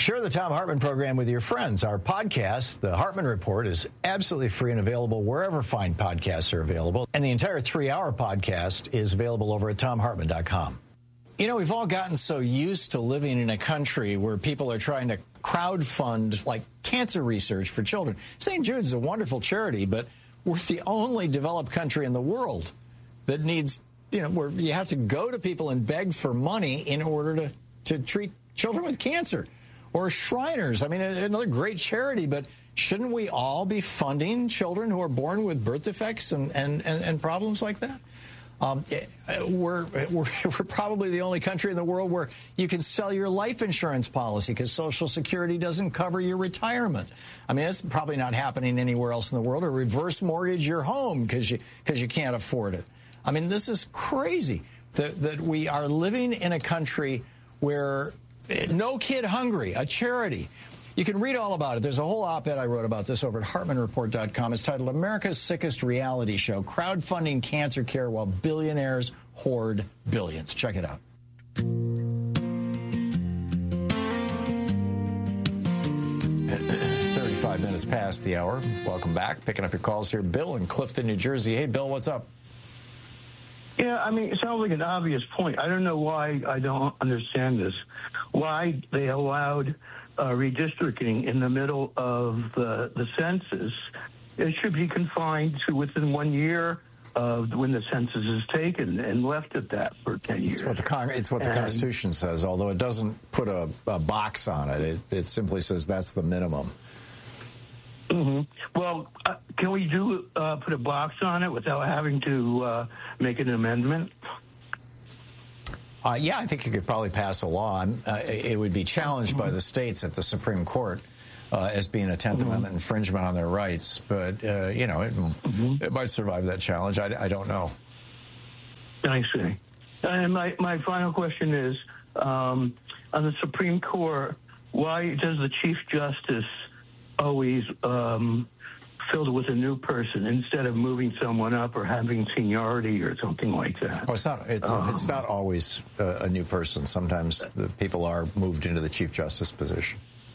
Share the Thom Hartmann program with your friends. Our podcast, The Hartmann Report, is absolutely free and available wherever fine podcasts are available. And the entire 3-hour podcast is available over at thomhartmann.com. You know, we've all gotten so used to living in a country where people are trying to crowdfund, like, cancer research for children. St. Jude's is a wonderful charity, but we're the only developed country in the world that needs, you know, where you have to go to people and beg for money in order to treat children with cancer. Or Shriners, I mean, another great charity, but shouldn't we all be funding children who are born with birth defects and problems like that? We're probably the only country in the world where you can sell your life insurance policy because Social Security doesn't cover your retirement. I mean, it's probably not happening anywhere else in the world. Or reverse mortgage your home because you can't afford it. I mean, this is crazy that we are living in a country where No Kid Hungry, a charity. You can read all about it. There's a whole op-ed I wrote about this over at HartmannReport.com. It's titled America's Sickest Reality Show, Crowdfunding Cancer Care While Billionaires Hoard Billions. Check it out. 35 minutes past the hour. Welcome back. Picking up your calls here. Bill in Clifton, New Jersey. Hey, Bill, what's up? Yeah, I mean, it sounds like an obvious point. I don't know why I don't understand this. Why they allowed redistricting in the middle of the census. It should be confined to within 1 year of when the census is taken and left at that for 10 years. It's what the Constitution says, although it doesn't put a box on it. It simply says that's the minimum. Mm-hmm. Well, can we put a box on it without having to make an amendment? Yeah, I think you could probably pass a law. It would be challenged by the states at the Supreme Court as being a 10th Amendment infringement on their rights. But, you know, it might survive that challenge. I don't know. I see. And my final question is, on the Supreme Court, why does the Chief Justice always filled with a new person instead of moving someone up or having seniority or something like that? Oh, it's not always a new person. Sometimes the people are moved into the Chief Justice position.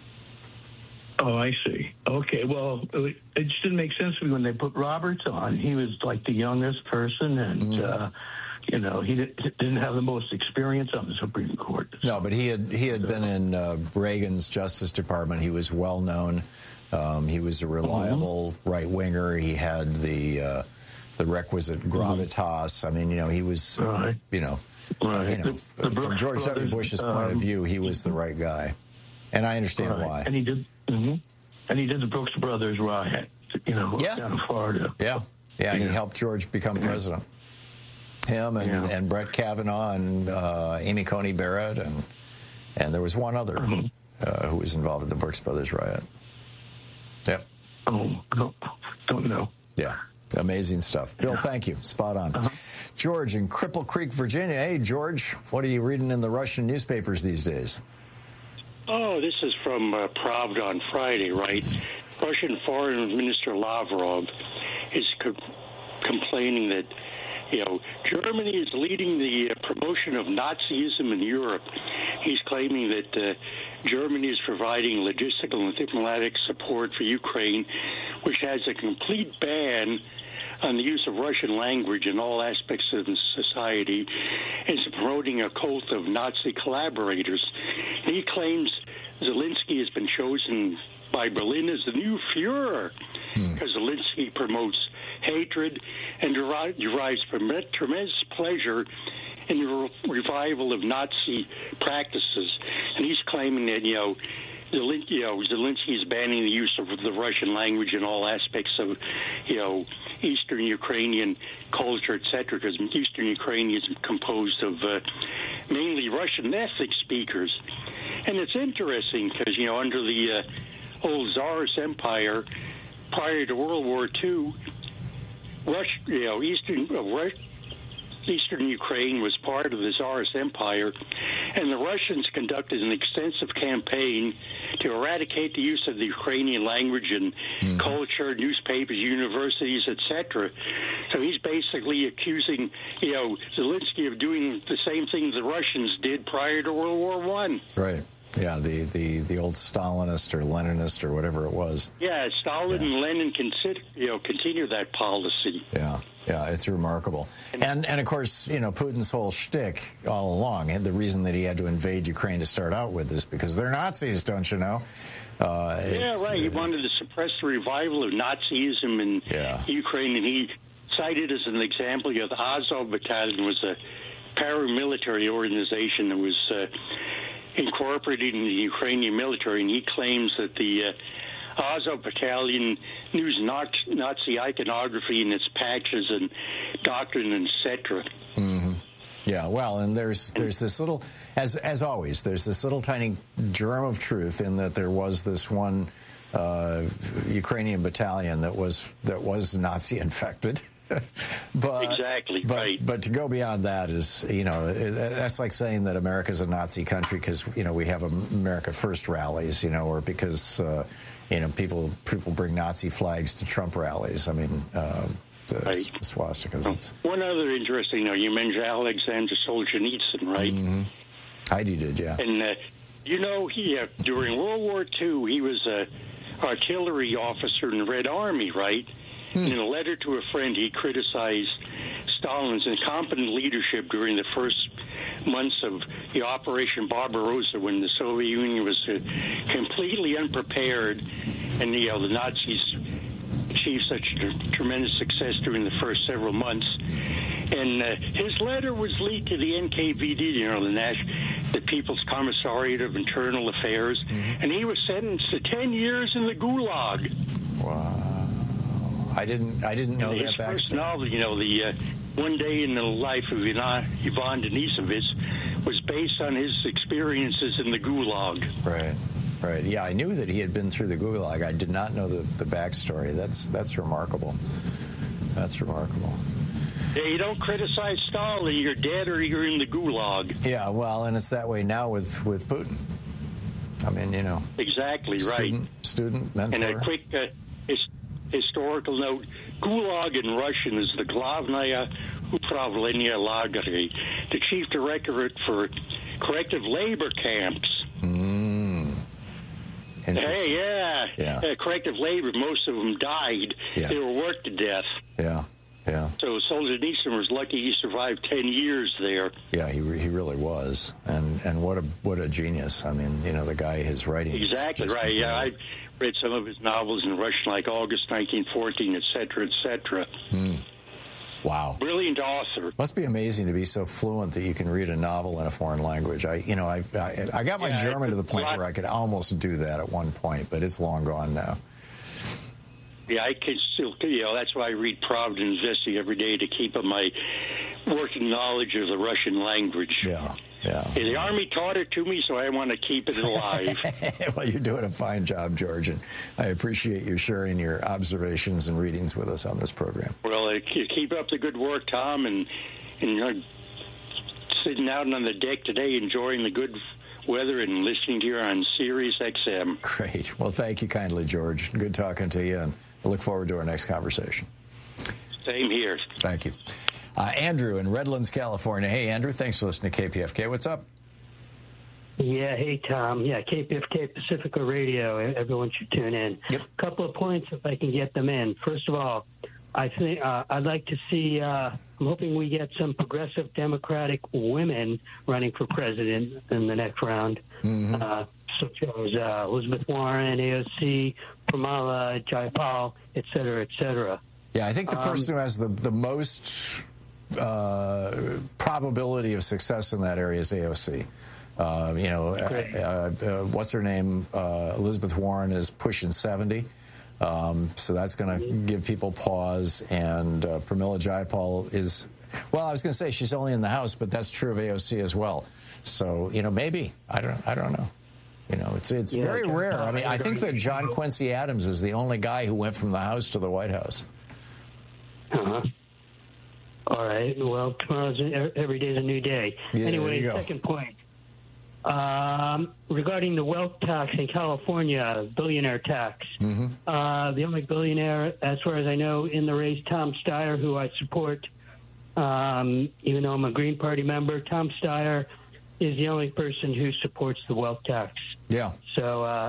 Oh, I see. Okay, well, it just didn't make sense to me when they put Roberts on. He was like the youngest person, and you know, he didn't have the most experience on the Supreme Court. No, but he had been in Reagan's Justice Department. He was well known. He was a reliable right winger. He had the requisite gravitas. I mean, you know, he was, you know, from George W. Bush's point of view, he was the right guy, and I understand why. And he did, and he did the Brooks Brothers riot, you know, down in Florida. Yeah, he helped George become president. Him and Brett Kavanaugh and Amy Coney Barrett and there was one other who was involved in the Brooks Brothers riot. Yep. Oh, don't know. Yeah. Amazing stuff. Bill, thank you. Spot on. George in Cripple Creek, Virginia. Hey, George, what are you reading in the Russian newspapers these days? Oh, this is from Pravda on Friday, right? Russian Foreign Minister Lavrov is complaining that, you know, Germany is leading the promotion of Nazism in Europe. He's claiming that Germany is providing logistical and diplomatic support for Ukraine, which has a complete ban on the use of Russian language in all aspects of society, and is promoting a cult of Nazi collaborators. And he claims Zelensky has been chosen by Berlin as the new Führer because Zelensky promotes hatred and derives tremendous pleasure in the revival of Nazi practices. And he's claiming that, Zelensky is banning the use of the Russian language in all aspects of, Eastern Ukrainian culture, etc., because Eastern Ukraine is composed of mainly Russian ethnic speakers. And it's interesting because, under the old Tsarist Empire, prior to World War II, Eastern Ukraine was part of the Tsarist Empire, and the Russians conducted an extensive campaign to eradicate the use of the Ukrainian language in culture, newspapers, universities, etc. So he's basically accusing, Zelensky of doing the same thing the Russians did prior to World War I. Right. Yeah, the old Stalinist or Leninist or whatever it was. Yeah, Stalin and Lenin continue that policy. Yeah, it's remarkable. And of course, Putin's whole shtick all along, and the reason that he had to invade Ukraine to start out with is because they're Nazis, don't you know? Right. He wanted to suppress the revival of Nazism in Ukraine, and he cited as an example, the Azov Battalion was a paramilitary organization that was incorporated in the Ukrainian military, and he claims that the Azov Battalion used Nazi iconography in its patches and doctrine, etc. Mm-hmm. Yeah, well, and there's this little, as always, there's this little tiny germ of truth in that there was this one Ukrainian battalion that was Nazi infected. But to go beyond that is, that's like saying that America's a Nazi country because, we have America First rallies, or because, people bring Nazi flags to Trump rallies. I mean, swastikas. One other interesting, you mentioned Alexander Solzhenitsyn, right? Mm-hmm. Heidi did, yeah. And, he during World War II, he was a artillery officer in the Red Army, right? In a letter to a friend, he criticized Stalin's incompetent leadership during the first months of the Operation Barbarossa, when the Soviet Union was completely unprepared, and the Nazis achieved such tremendous success during the first several months. And his letter was leaked to the NKVD, the People's Commissariat of Internal Affairs, and he was sentenced to 10 years in the Gulag. Wow. I didn't know that backstory. His first novel, the One Day in the Life of Ivan Denisovich, was based on his experiences in the Gulag. Right. Yeah, I knew that he had been through the Gulag. I did not know the backstory. That's remarkable. That's remarkable. Yeah, you don't criticize Stalin, you're dead or you're in the Gulag. Yeah, well, and it's that way now with Putin. I mean, Exactly, student, mentor. And a quick historical note, Gulag in Russian is the Glavnaya Upravlenia Lagery, the chief directorate for corrective labor camps. Interesting. Yeah. Corrective labor, most of them died. Yeah. They were worked to death. Yeah. So Solzhenitsyn was lucky he survived 10 years there. Yeah, he really was. And what a genius. I mean, the guy, his writing. Exactly, right. Yeah, I read some of his novels in Russian, like August 1914, etc., etc. Wow. Brilliant author. Must be amazing to be so fluent that you can read a novel in a foreign language. I got my German to the point where I could almost do that at one point, but it's long gone now. Yeah, I can still, that's why I read Pravda and Vesti every day, to keep up my working knowledge of the Russian language. Yeah. The Army taught it to me, so I want to keep it alive. Well, you're doing a fine job, George, and I appreciate you sharing your observations and readings with us on this program. Well, keep up the good work, Tom, and sitting out on the deck today, enjoying the good weather and listening to you on Sirius XM. Great. Well, thank you kindly, George. Good talking to you, and I look forward to our next conversation. Same here. Thank you. Andrew in Redlands, California. Hey, Andrew, thanks for listening to KPFK. What's up? Yeah, hey, Tom. Yeah, KPFK Pacifica Radio. Everyone should tune in. Yep. A couple of points if I can get them in. First of all, I think I'd like to see, I'm hoping we get some progressive Democratic women running for president in the next round, such as Elizabeth Warren, AOC, Pramila Jayapal, et cetera, et cetera. Yeah, I think the person who has the most probability of success in that area is AOC. What's her name? Elizabeth Warren is pushing 70. So that's going to give people pause. And Pramila Jayapal is, well, I was going to say she's only in the House, but that's true of AOC as well. So, maybe. I don't know. It's very rare. I mean, I think that John Quincy Adams is the only guy who went from the House to the White House. All right. Well, every day's a new day. Yeah, anyway, second point. Regarding the wealth tax in California, billionaire tax. The only billionaire, as far as I know, in the race, Tom Steyer, who I support, even though I'm a Green Party member. Tom Steyer is the only person who supports the wealth tax. Yeah. So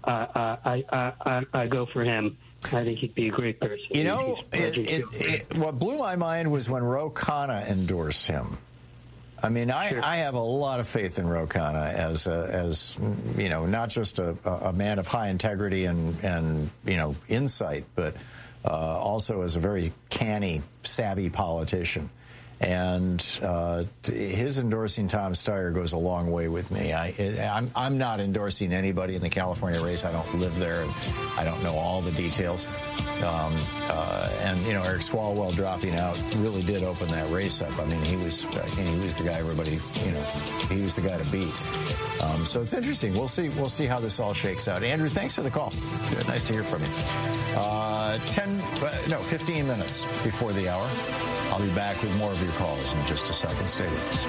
I go for him. I think he'd be a great person. You know, what blew my mind was when Ro Khanna endorsed him. I mean, I have a lot of faith in Ro Khanna as you know, not just a man of high integrity and you know, insight, but also as a very canny, savvy politician. And his endorsing Tom Steyer goes a long way with me. I'm not endorsing anybody in the California race. I don't live there, and I don't know all the details. And you know, Eric Swalwell dropping out really did open that race up. I mean, he was the guy everybody, you know, he was the guy to beat. So it's interesting. We'll see how this all shakes out. Andrew, thanks for the call. Nice to hear from you. 15 minutes before the hour. I'll be back with more of your calls in just a second. Stay with us.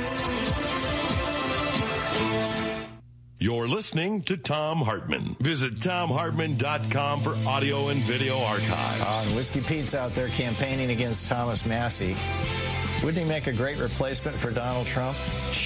You're listening to Thom Hartmann. Visit ThomHartmann.com for audio and video archives. And Whiskey Pete's out there campaigning against Thomas Massie. Wouldn't he make a great replacement for Donald Trump?